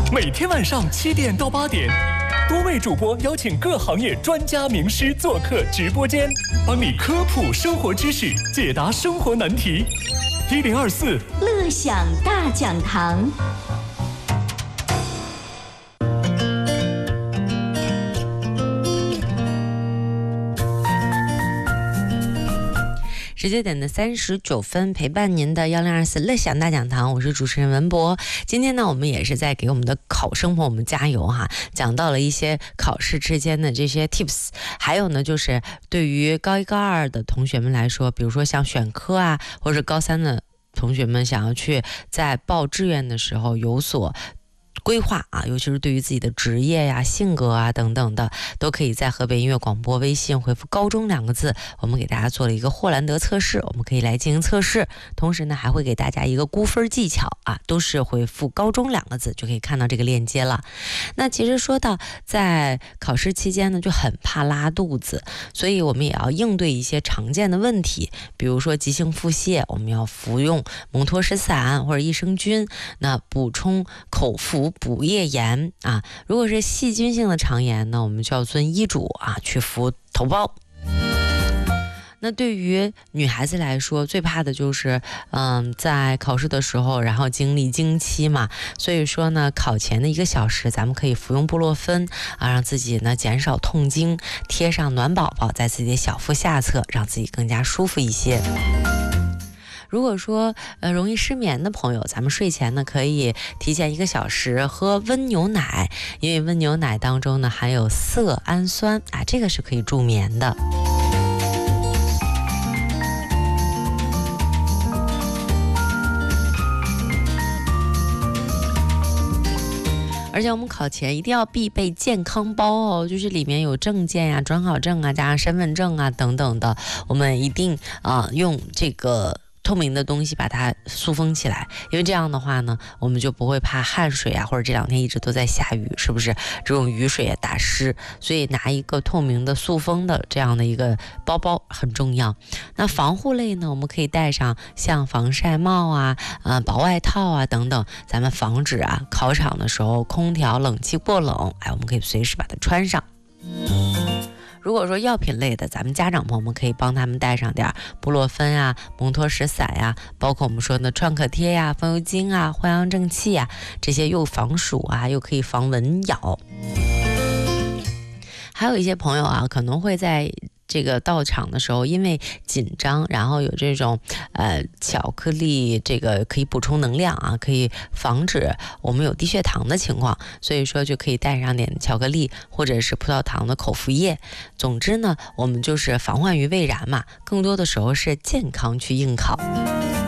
每天晚上7点到8点，多位主播邀请各行业专家名师做客直播间，帮你科普生活知识，解答生活难题。1024 乐享大讲堂。 19点的39分，陪伴您的1024乐享大讲堂，我是主持人文博。今天呢，我们也是在给我们的考生朋友们加油哈，讲到了一些考试之间的这些 tips， 还有呢，就是对于高1、高2的同学们来说，比如说像选科啊，或者高3的同学们想要去在报志愿的时候有所规划啊，尤其是对于自己的职业呀、性格啊等等的，都可以在河北音乐广播微信回复高中2个字，我们给大家做了一个霍兰德测试，我们可以来进行测试，同时呢还会给大家一个估分技巧啊，都是回复高中2个字就可以看到这个链接了。那其实说到在考试期间呢，就很怕拉肚子，所以我们也要应对一些常见的问题，比如说急性腹泻，我们要服用蒙脱石散或者益生菌，那补充口服补液盐啊，如果是细菌性的肠炎呢，我们就要遵医嘱啊去服头孢。那对于女孩子来说，最怕的就是在考试的时候，然后经历经期嘛，所以说呢，考前的1个小时，咱们可以服用布洛芬啊，让自己呢减少痛经，贴上暖宝宝在自己的小腹下侧，让自己更加舒服一些。如果说容易失眠的朋友，咱们睡前呢可以提前1个小时喝温牛奶，因为温牛奶当中呢含有色氨酸啊，这个是可以助眠的。而且我们考前一定要必备健康包哦，就是里面有证件呀、准考证啊、加上身份证啊等等的，我们一定用这个透明的东西把它塑封起来，因为这样的话呢，我们就不会怕汗水啊，或者这2天一直都在下雨，是不是这种雨水也打湿，所以拿一个透明的塑封的这样的一个包包很重要。那防护类呢，我们可以带上像防晒帽啊、薄外套啊等等，咱们防止啊考场的时候空调冷气过冷，我们可以随时把它穿上。如果说药品类的，咱们家长朋友们可以帮他们带上点布洛芬啊、蒙脱石散呀，包括我们说的创可贴呀、风油精啊、藿香正气呀，这些又防暑啊，又可以防蚊咬。还有一些朋友啊，可能会在这个到场的时候因为紧张，然后有这种巧克力，这个可以补充能量啊，可以防止我们有低血糖的情况，所以说就可以带上点巧克力或者是葡萄糖的口服液。总之呢，我们就是防患于未然嘛，更多的时候是健康去应考。